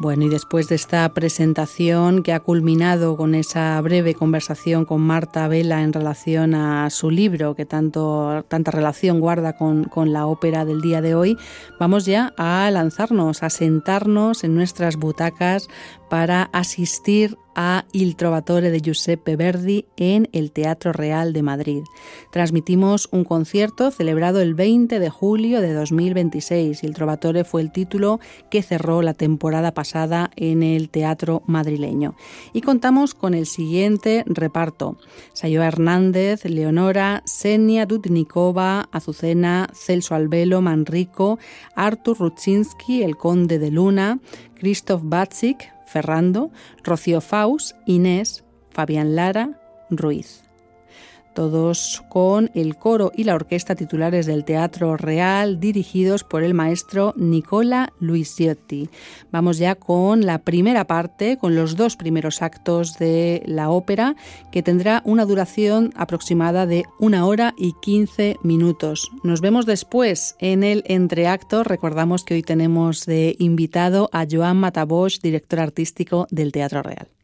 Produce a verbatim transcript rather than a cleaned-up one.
Bueno, y después de esta presentación que ha culminado con esa breve conversación con Marta Vela en relación a su libro, que tanto, tanta relación guarda con, con la ópera del día de hoy, vamos ya a lanzarnos, a sentarnos en nuestras butacas para asistir a Il Trovatore de Giuseppe Verdi en el Teatro Real de Madrid. Transmitimos un concierto celebrado el veinte de julio de dos mil veintiséis. Il Trovatore fue el título que cerró la temporada pasada en el Teatro madrileño. Y contamos con el siguiente reparto: Sayoa Hernández, Leonora, Senia Dudnikova, Azucena, Celso Albelo, Manrico, Artur Rutschinski, el Conde de Luna, Krzysztof Batzik, Ferrando, Rocío Faus, Inés, Fabián Lara, Ruiz. Todos con el coro y la orquesta titulares del Teatro Real, dirigidos por el maestro Nicola Luisiotti. Vamos ya con la primera parte, con los dos primeros actos de la ópera, que tendrá una duración aproximada de una hora y quince minutos. Nos vemos después en el entreacto. Recordamos que hoy tenemos de invitado a Joan Matabosch, director artístico del Teatro Real.